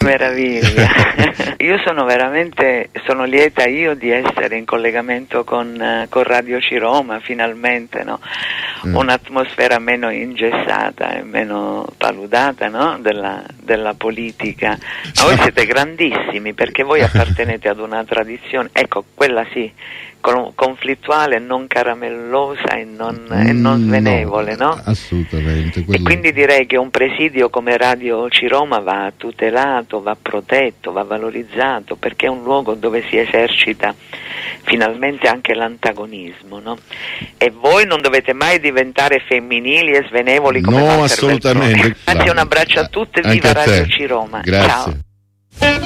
Meraviglia. Io sono lieta io di essere in collegamento con Radio Ciroma, finalmente, no? Un'atmosfera meno ingessata e meno paludata, no? della politica. Ma voi siete grandissimi, perché voi appartenete ad una tradizione, ecco, quella sì, conflittuale, non caramellosa e non svenevole, no? Assolutamente. E quindi direi che un presidio come Radio Ciroma va tutelato, va protetto, va valorizzato, perché è un luogo dove si esercita finalmente anche l'antagonismo, no? E voi non dovete mai diventare femminili e svenevoli come no, Walter assolutamente. Veltroni. Grazie, un abbraccio a tutte, viva Radio Ciroma. Grazie. Ciao.